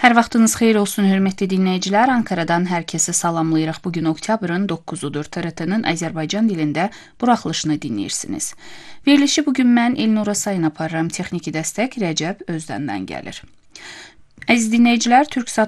Hər vaxtınız xeyir olsun, hörmətli dinləyicilər. Ankaradan hər kəsi salamlayırıq. Bugün oktyabrın 9-udur. TRT-nin Azərbaycan dilində buraxılışını dinləyirsiniz. Verilişi bugün mən Elnura Sayın aparıram. Texniki dəstək Rəcəb Özdəndən gəlir. Əziz dinləyicilər, Türksat